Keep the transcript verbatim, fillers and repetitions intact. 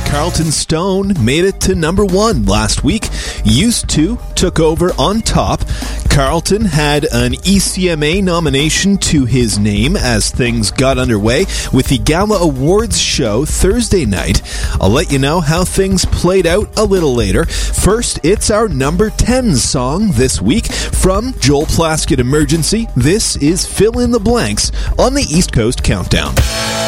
Carlton Stone made it to number one last week. Used To took over on top. Carlton had an E C M A nomination to his name as things got underway with the Gala Awards show Thursday night. I'll let you know how things played out a little later. First, it's our number ten song this week from Joel Plaskett Emergency. This is Fill in the Blanks on the East Coast Countdown.